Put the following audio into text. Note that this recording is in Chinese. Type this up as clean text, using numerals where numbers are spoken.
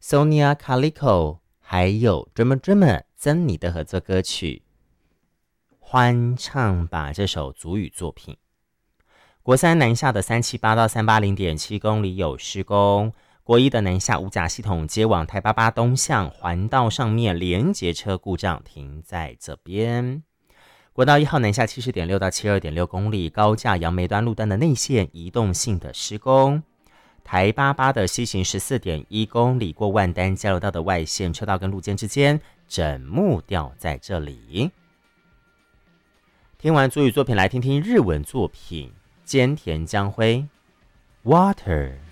Sonia Calico 还有 Drummer 曾妮的合作歌曲欢唱吧这首族语作品。国三南下的378到380.7公里有施工，国一的南下五甲系统接往台88东向环道上面连结车故障停在这边。国道1号南下70.6到72.6公里，高架杨梅端路段的内线移动性的施工。台88的西行14.1公里，过万丹交流道的外线车道跟路肩之间整幕掉在这里。听完族语作品，来听听日文作品菅田将晖 Water。